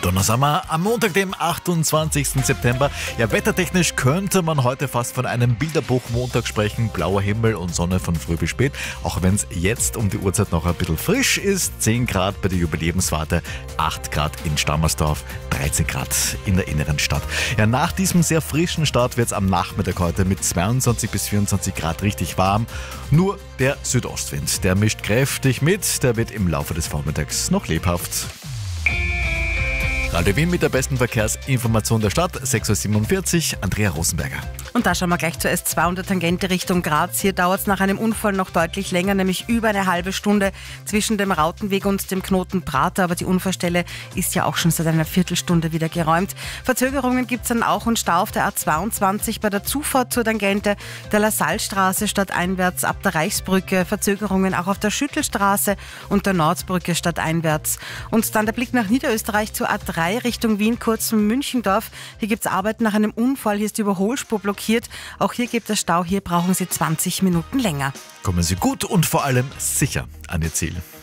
Donnersammer am Montag, dem 28. September. Ja, wettertechnisch könnte man heute fast von einem Bilderbruch-Montag sprechen. Blauer Himmel und Sonne von früh bis spät. Auch wenn es jetzt um die Uhrzeit noch ein bisschen frisch ist. 10 Grad bei der Jubiläumswarte, 8 Grad in Stammersdorf, 13 Grad in der inneren Stadt. Ja, nach diesem sehr frischen Start wird es am Nachmittag heute mit 22 bis 24 Grad richtig warm. Nur der Südostwind, der mischt kräftig mit. Der wird im Laufe des Vormittags noch lebhaft. Radio Wien mit der besten Verkehrsinformation der Stadt, 6.47 Uhr, Andrea Rosenberger. Und da schauen wir gleich zur S2 und der Tangente Richtung Graz. Hier dauert es nach einem Unfall noch deutlich länger, nämlich über eine halbe Stunde zwischen dem Rautenweg und dem Knoten Prater. Aber die Unfallstelle ist ja auch schon seit einer Viertelstunde wieder geräumt. Verzögerungen gibt es dann auch und Stau auf der A22 bei der Zufahrt zur Tangente, der Lassalstraße stadteinwärts ab der Reichsbrücke. Verzögerungen auch auf der Schüttelstraße und der Nordbrücke stadteinwärts. Und dann der Blick nach Niederösterreich zur A3 Richtung Wien, kurz zum Münchendorf. Hier gibt es Arbeiten nach einem Unfall. Hier ist die Überholspur blockiert. Auch hier gibt es Stau. Hier brauchen Sie 20 Minuten länger. Kommen Sie gut und vor allem sicher an Ihr Ziel.